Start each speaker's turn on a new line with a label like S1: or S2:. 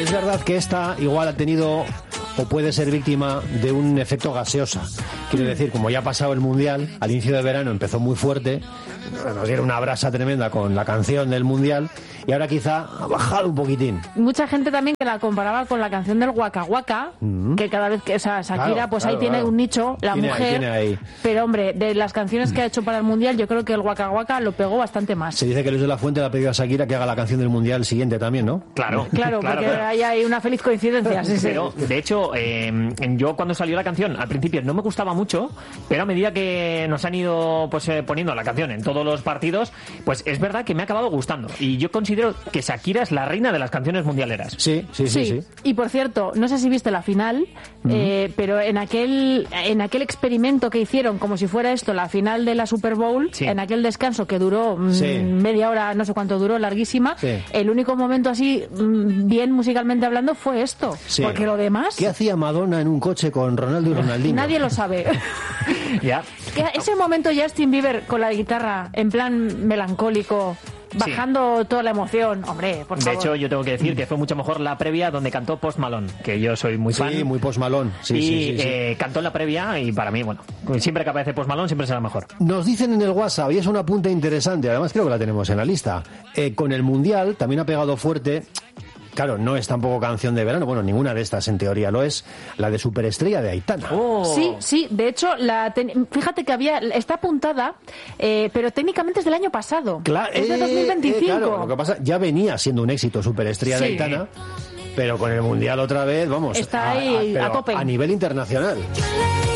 S1: Pero es verdad que esta igual ha tenido o puede ser víctima de un efecto gaseosa. Quiero decir, como ya ha pasado el Mundial, al inicio de verano empezó muy fuerte, nos dieron una brasa tremenda con la canción del Mundial y ahora quizá ha bajado un poquitín.
S2: Mucha gente también que la comparaba con la canción del Waka Waka, que cada vez que, o sea, Shakira,
S1: Claro,
S2: pues
S1: claro,
S2: ahí tiene
S1: claro.
S2: un nicho, la
S1: Tiene
S2: mujer.
S1: tiene ahí.
S2: Pero hombre, de las canciones que ha hecho para el Mundial, yo creo que el Waka Waka lo pegó bastante más.
S1: Se dice que Luis de la Fuente le ha pedido a Shakira que haga la canción del Mundial siguiente también, ¿no?
S3: Claro,
S2: Claro, porque ahí hay una feliz coincidencia. Sí, sí.
S3: Pero, de hecho, yo cuando salió la canción, al principio no me gustaba mucho, pero a medida que nos han ido pues poniendo la canción en todos los partidos, pues es verdad que me ha acabado gustando. Y yo considero que Shakira es la reina de las canciones mundialeras.
S1: Sí.
S2: Y por cierto, no sé si viste la final, pero en aquel experimento que hicieron, como si fuera esto la final de la Super Bowl,
S3: Sí.
S2: en aquel descanso que duró
S1: Sí.
S2: media hora, no sé cuánto duró, larguísima,
S1: Sí.
S2: el único momento así, bien musicalmente hablando, fue esto.
S1: Sí.
S2: Porque lo demás,
S1: ¿Qué hacía Madonna en un coche con Ronaldo y Ronaldinho?
S2: nadie lo sabe.
S3: Ya.
S2: Ese momento Justin Bieber con la guitarra, en plan melancólico, bajando toda la emoción, hombre, por
S3: De
S2: favor.
S3: hecho, yo tengo que decir que fue mucho mejor la previa donde cantó Post Malone, que yo soy muy fan.
S1: Sí, muy Post Malone. Sí,
S3: y
S1: sí.
S3: cantó en la previa y para mí, bueno, siempre que aparece Post Malone siempre será mejor.
S1: Nos dicen en el WhatsApp, y es un apunte interesante, además creo que la tenemos en la lista, con el Mundial también ha pegado fuerte. Claro, no es tampoco canción de verano, bueno, ninguna de estas en teoría lo es, la de Superestrella de Aitana.
S2: Sí, de hecho, fíjate que está apuntada, pero técnicamente es del año pasado. Es de 2025.
S1: Claro, lo que pasa, ya venía siendo un éxito Superestrella de
S2: Sí.
S1: Aitana, pero con el Mundial otra vez, vamos,
S2: Está ahí
S1: pero
S2: a tope.
S1: a nivel internacional.